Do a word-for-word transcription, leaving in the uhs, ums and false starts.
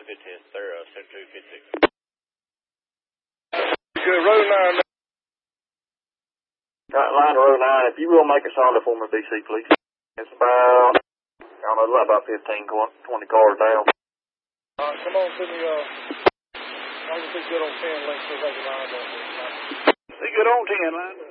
fifteen, sir, uh, Center two fifty-six. Good, road nine. Right, line to road nine, if you will make a solid for me, B C, please. It's about, I don't know, about fifteen, twenty cars down. All right, come on to me, uh, I can see good on ten, let's see if I can line up. See good on ten, line.